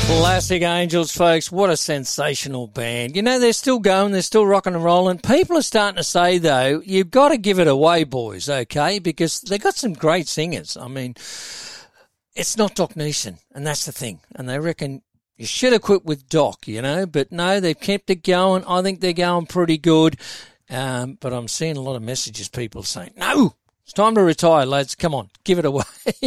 Classic Angels, folks. What a sensational band. You know, they're still going, they're still rocking and rolling. People are starting to say, though, you've got to give it away, boys, okay? Because they got some great singers. I mean, it's not Doc Neeson, and that's the thing. And they reckon you should have quit with Doc, you know, but no, they've kept it going. I think they're going pretty good. But I'm seeing a lot of messages, people saying, no, it's time to retire, lads. Come on, give it away.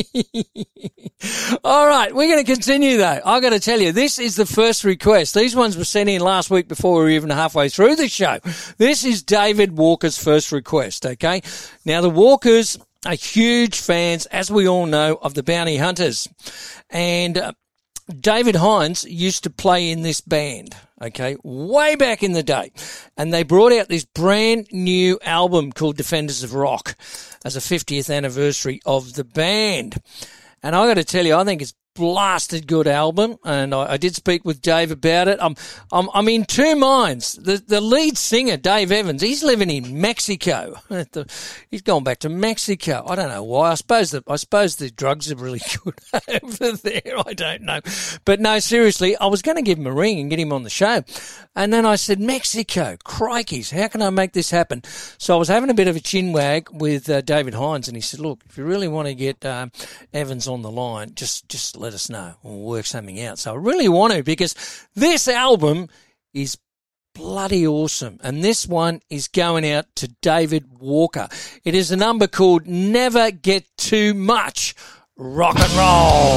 All right, we're going to continue, though. I've got to tell you, this is the first request. These ones were sent in last week before we were even halfway through the show. This is David Walker's first request, okay? Now, the Walkers are huge fans, as we all know, of the Bounty Hunters. And David Hines used to play in this band, okay, way back in the day. And they brought out this brand new album called Defenders of Rock as a 50th anniversary of the band. And I got to tell you, I think it's blasted good album, and I did speak with Dave about it. I'm in two minds. The lead singer, Dave Evans, he's living in Mexico. He's gone back to Mexico. I don't know why. I suppose the drugs are really good over there. I don't know. But no, seriously, I was going to give him a ring and get him on the show. And then I said, Mexico, crikeys, how can I make this happen? So I was having a bit of a chinwag with David Hines, and he said, look, if you really want to get Evans on the line, just let us know. We'll work something out. So I really want to, because this album is bloody awesome. And this one is going out to David Walker. It is a number called Never Get Too Much Rock and Roll.